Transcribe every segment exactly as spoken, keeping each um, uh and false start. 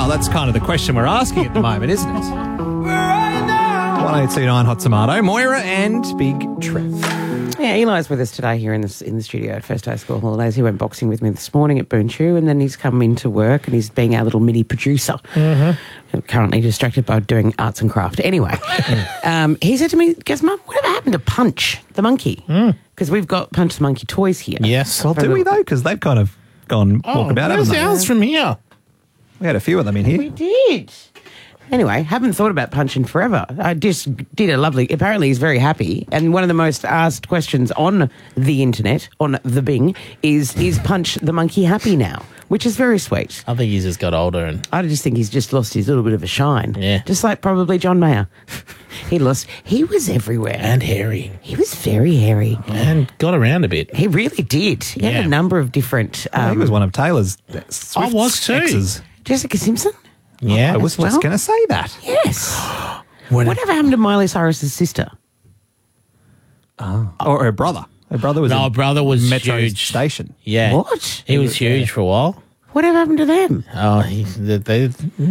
Well, that's kind of the question we're asking at the moment, isn't it? one eight two nine Hot Tomato. Moira and Big Trev. Yeah, Eli's with us today here in the, in the studio at First Day of School Holidays. He went boxing with me this morning at Boon Chew, and then he's come into work and he's being our little mini producer. Mm-hmm. Currently distracted by doing arts and craft. Anyway, um, he said to me, guess, Mum, whatever happened to Punch the monkey? Because mm. we've got Punch the Monkey toys here. Yes. Well, do we though? Because they've kind of gone oh, walkabout, haven't where's they? ours from here? We had a few of them in here. We did. Anyway, haven't thought about Punch in forever. I just did a lovely... Apparently he's very happy. And one of the most asked questions on the internet, on the Bing, is, is Punch the monkey happy now? Which is very sweet. I think he's just got older and... I just think he's just lost his little bit of a shine. Yeah. Just like probably John Mayer. he lost... He was everywhere. And hairy. He was very hairy. And got around a bit. He really did. He Yeah. had a number of different... Um, Well, he was one of Taylor's Swift's I was too. exes. Jessica Simpson? Yeah. I was well. just going to say that. Yes. When- Whatever happened to Miley Cyrus's sister? Oh. Or her brother. Her brother was No, in brother was Metro huge. Station. Yeah. What? He was huge for a while. Whatever happened to them? Oh, he, they, they,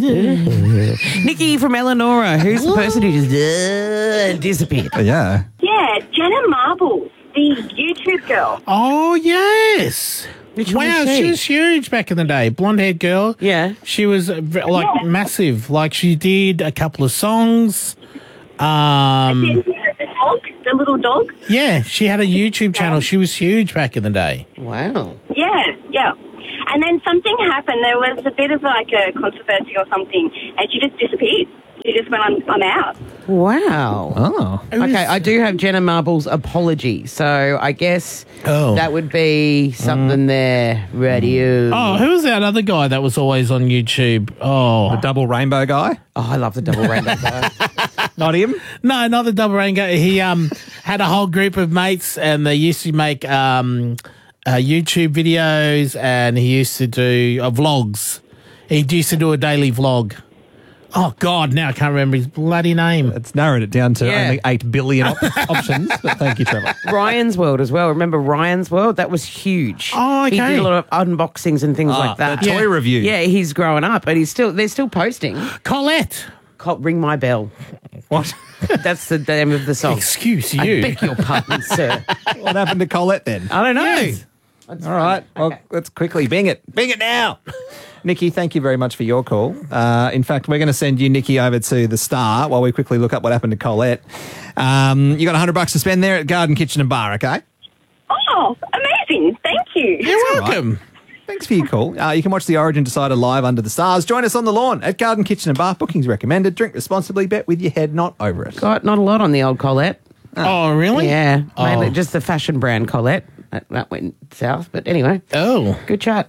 Nikki from Eleonora, who's the person who just uh, disappeared? Oh, yeah. Yeah, Jenna Marbles, the YouTube girl. oh, yes. Which one wow, was she? she? was huge back in the day. Blonde-haired girl. Yeah. She was, uh, v- like, Yeah. massive. Like, she did a couple of songs. Um, The dog, the little dog. yeah, she had a YouTube channel. She was huge back in the day. Wow. Yeah, yeah. And then something happened. There was a bit of like a controversy or something, and she just disappeared. She just went, I'm, I'm out. Wow. Oh. Okay, I do have Jenna Marble's apology, so I guess Oh. that would be something there. Radio. Oh, who was that other guy that was always on YouTube? Oh, The double rainbow guy? Oh, I love the double rainbow guy. Not him? no, not the double rain guy. He um had a whole group of mates, and they used to make um uh, YouTube videos, and he used to do uh, vlogs. He used to do a daily vlog. Oh God, now I can't remember his bloody name. It's narrowed it down to Yeah. only eight billion op- options, but thank you, Trevor. Ryan's World as well. Remember Ryan's World? That was huge. Oh, He okay. did a lot of unboxings and things Ah, like that. the toy Yeah. review. Yeah, he's growing up, and he's still they're still posting. Colette. Co- Ring my bell. What? That's the name of the song. Excuse I you. beg your pardon, sir. What happened to Colette then? I don't know. Yes. All right. Well, Okay. let's quickly bing it. Bing it now. Nikki, thank you very much for your call. Uh, in fact, we're going to send you, Nikki, over to the Star while we quickly look up what happened to Colette. Um, you got one hundred bucks to spend there at Garden Kitchen and Bar, okay? Oh, amazing. Thank you. You're all right. welcome. Thanks for your call. Uh, you can watch the Origin Decider live under the stars. Join us on the lawn at Garden Kitchen and Bar. Bookings recommended. Drink responsibly. Bet with your head not over it. Got not a lot on the old Colette. Oh, really? Yeah, mainly Oh. just the fashion brand Colette. That, that went south, but anyway, Oh. good chat.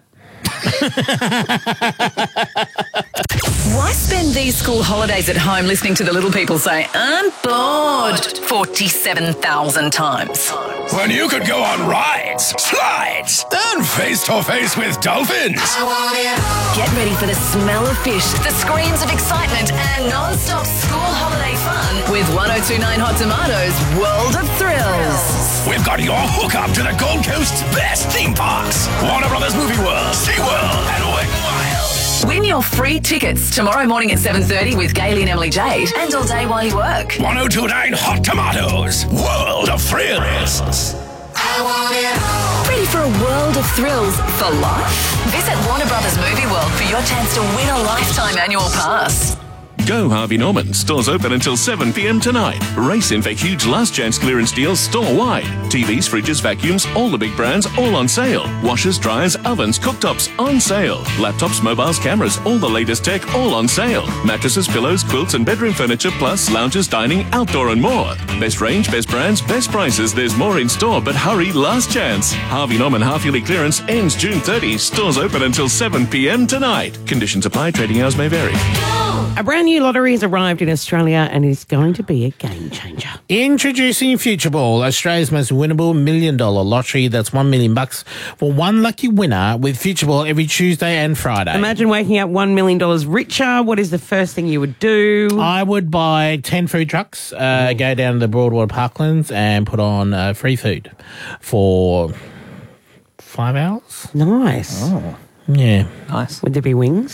Why spend these school holidays at home listening to the little people say, I'm bored, forty-seven thousand times? When you could go on rides, slides, and face to face with dolphins. Get ready for the smell of fish, the screams of excitement, and non-stop school holiday fun with one oh two point nine Hot Tomatoes World of Thrills. We've got your hookup to the Gold Coast's best theme parks. Warner Brothers Movie World, SeaWorld, and Wet n Wild. Win your free tickets tomorrow morning at seven thirty with Gailey and Emily Jade, and all day while you work. one oh two point nine Hot Tomatoes, World of Thrills. Ready for a world of thrills for life? Visit Warner Brothers Movie World for your chance to win a lifetime annual pass. Go Harvey Norman. Stores open until seven p.m. tonight. Race in for huge last chance clearance deals store-wide. T Vs, fridges, vacuums, all the big brands, all on sale. Washers, dryers, ovens, cooktops, on sale. Laptops, mobiles, cameras, all the latest tech, all on sale. Mattresses, pillows, quilts and bedroom furniture, plus lounges, dining, outdoor and more. Best range, best brands, best prices. There's more in store, but hurry, last chance. Harvey Norman half-yearly clearance ends June thirtieth. Stores open until seven p.m. tonight. Conditions apply. Trading hours may vary. A brand new lottery has arrived in Australia and is going to be a game changer. Introducing Future Ball, Australia's most winnable million dollar lottery. That's one million bucks for one lucky winner with Future Ball every Tuesday and Friday. Imagine waking up one million dollars richer. What is the first thing you would do? I would buy ten food trucks, uh, go down to the Broadwater Parklands and put on uh, free food for five hours. Nice. Yeah. Nice. Would there be wings?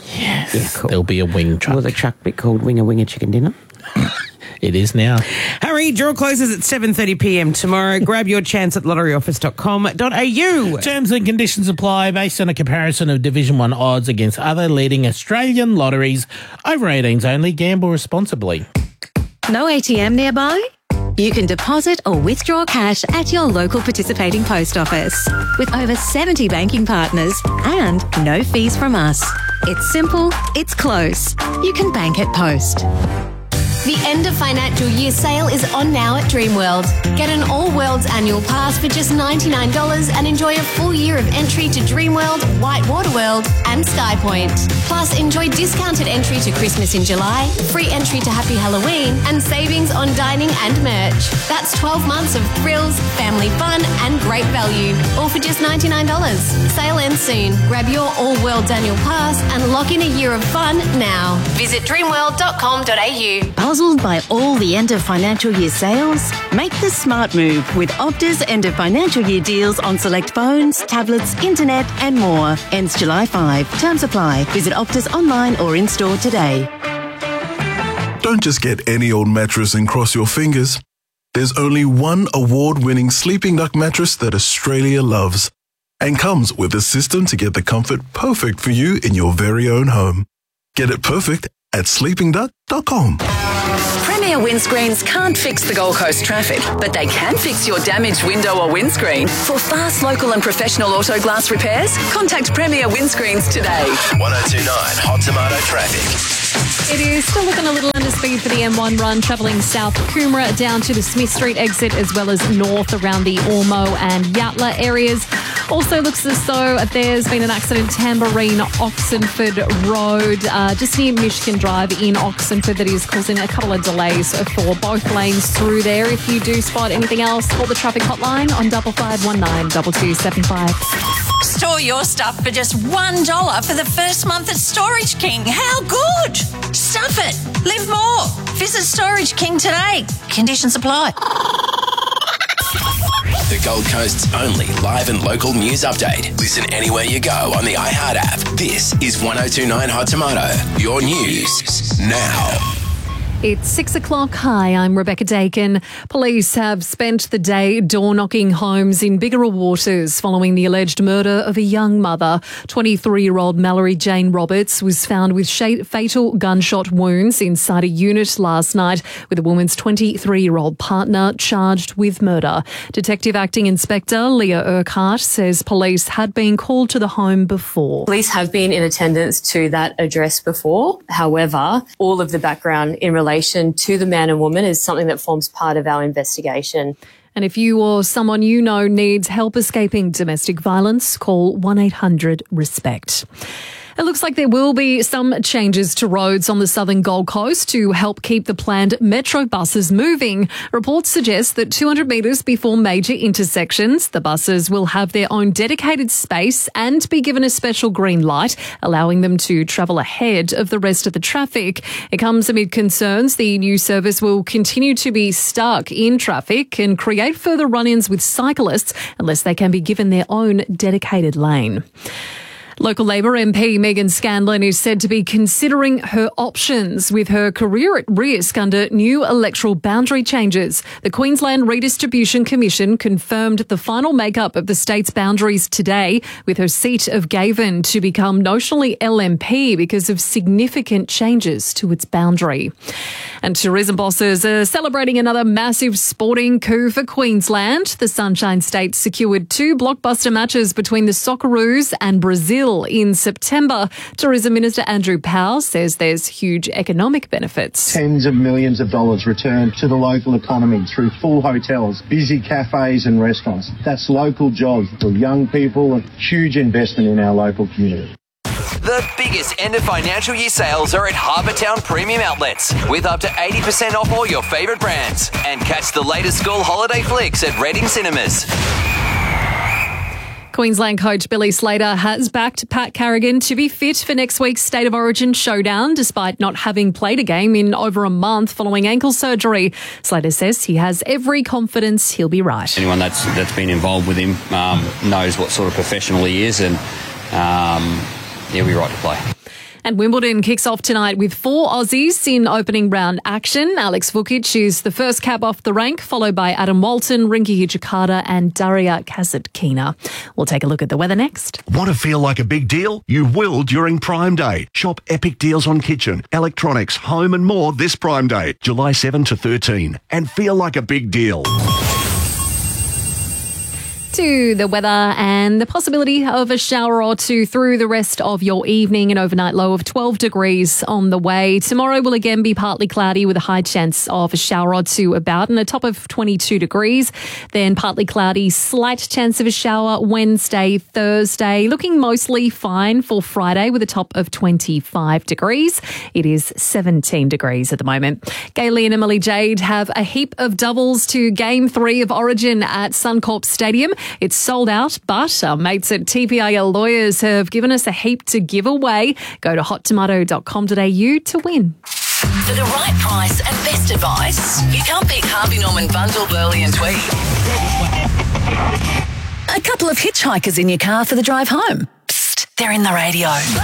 Yes. Yeah, cool. There'll be a wing truck. Will the truck be called Winger Winger Chicken Dinner? It is now. Hurry, draw closes at seven thirty p m tomorrow. Grab your chance at lottery office dot com dot a u. Terms and conditions apply based on a comparison of Division one odds against other leading Australian lotteries. Over eighteens only. Gamble responsibly. No A T M nearby? You can deposit or withdraw cash at your local participating post office. With over seventy banking partners and no fees from us. It's simple, it's close. You can bank at Post. The end of financial year sale is on now at Dreamworld. Get an All Worlds annual pass for just ninety-nine dollars and enjoy a full year of entry to Dreamworld, Whitewater World and SkyPoint. Plus, enjoy discounted entry to Christmas in July, free entry to Happy Halloween and savings on dining and merch. That's twelve months of thrills, family fun and great value, all for just ninety-nine dollars. Sale ends soon. Grab your All Worlds annual pass and lock in a year of fun now. Visit dreamworld dot com dot a u. Puzzled by all the end of financial year sales? Make the smart move with Optus end of financial year deals on select phones, tablets, internet and more. Ends July fifth. Terms apply. Visit Optus online or in store today. Don't just get any old mattress and cross your fingers. There's only one award-winning Sleeping Duck mattress that Australia loves and comes with a system to get the comfort perfect for you in your very own home. Get it perfect at sleeping duck dot com. Premier Windscreens can't fix the Gold Coast traffic, but they can fix your damaged window or windscreen. For fast, local and professional auto glass repairs, contact Premier Windscreens today. one oh two point nine Hot Tomato Traffic. It is still looking a little under speed for the M one run, travelling south Coomera down to the Smith Street exit, as well as north around the Ormo and Yatla areas. Also looks as though there's been an accident, Tamborine Oxenford Road, uh, just near Michigan Drive in Oxenford, that is causing a couple of delays for both lanes through there. If you do spot anything else, call the traffic hotline on double five one nine two two seven five. Store your stuff for just one dollar for the first month at Storage King. How good? Stuff it. Live more. Visit Storage King today. Conditions apply. The Gold Coast's only live and local news update. Listen anywhere you go on the iHeart app. This is one oh two point nine Hot Tomato. Your news now. It's six o'clock. Hi, I'm Rebecca Dakin. Police have spent the day door-knocking homes in Biggerel Waters following the alleged murder of a young mother. twenty-three-year-old Mallory Jane Roberts was found with fatal gunshot wounds inside a unit last night, with a woman's twenty-three-year-old partner charged with murder. Detective Acting Inspector Leah Urquhart says police had been called to the home before. Police have been in attendance to that address before. However, all of the background in relation to the man and woman is something that forms part of our investigation. And if you or someone you know needs help escaping domestic violence, call one eight hundred RESPECT. It looks like there will be some changes to roads on the southern Gold Coast to help keep the planned metro buses moving. Reports suggest that two hundred metres before major intersections, the buses will have their own dedicated space and be given a special green light, allowing them to travel ahead of the rest of the traffic. It comes amid concerns the new service will continue to be stuck in traffic and create further run-ins with cyclists unless they can be given their own dedicated lane. Local Labor M P Megan Scanlon is said to be considering her options, with her career at risk under new electoral boundary changes. The Queensland Redistribution Commission confirmed the final makeup of the state's boundaries today, with her seat of Gavin to become notionally L M P because of significant changes to its boundary. And tourism bosses are celebrating another massive sporting coup for Queensland. The Sunshine State secured two blockbuster matches between the Socceroos and Brazil in September. Tourism Minister Andrew Powell says there's huge economic benefits. Tens of millions of dollars returned to the local economy through full hotels, busy cafes and restaurants. That's local jobs for young people, a huge investment in our local community. The biggest end of financial year sales are at Harbour Town Premium Outlets, with up to eighty percent off all your favourite brands. And catch the latest school holiday flicks at Reading Cinemas. Queensland coach Billy Slater has backed Pat Carrigan to be fit for next week's State of Origin showdown, despite not having played a game in over a month following ankle surgery. Slater says he has every confidence he'll be right. Anyone that's that's been involved with him um, knows what sort of professional he is, and um, he'll be right to play. And Wimbledon kicks off tonight with four Aussies in opening round action. Alex Vukic is the first cab off the rank, followed by Adam Walton, Rinky Hijikata and Daria Kasatkina. We'll take a look at the weather next. Want to feel like a big deal? You will during Prime Day. Shop epic deals on kitchen, electronics, home and more this Prime Day, July seventh to thirteen. And feel like a big deal. To the weather and the possibility of a shower or two through the rest of your evening. An overnight low of twelve degrees on the way. Tomorrow will again be partly cloudy with a high chance of a shower or two about and a top of twenty-two degrees. Then partly cloudy, slight chance of a shower Wednesday, Thursday. Looking mostly fine for Friday with a top of twenty-five degrees. It is seventeen degrees at the moment. Gayley and Emily Jade have a heap of doubles to game three of Origin at Suncorp Stadium. It's sold out, but our mates at T P I L Lawyers have given us a heap to give away. Go to hot tomato dot com dot a u to win. For the right price and best advice, you can't beat Harvey Norman Bundle, Burley and Tweed. A couple of hitchhikers in your car for the drive home. Psst, they're in the radio.